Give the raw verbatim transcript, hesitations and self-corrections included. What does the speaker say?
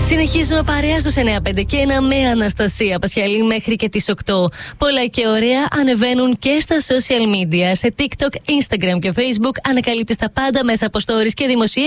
Συνεχίζουμε παρέα στους εννιά πέντε και ένα με Αναστασία Πασιαλή μέχρι και τις οκτώ. Πολλά και ωραία ανεβαίνουν και στα social media, σε TikTok, Instagram και Facebook. Ανακαλύπτεις τα πάντα μέσα από stories και δημοσίες.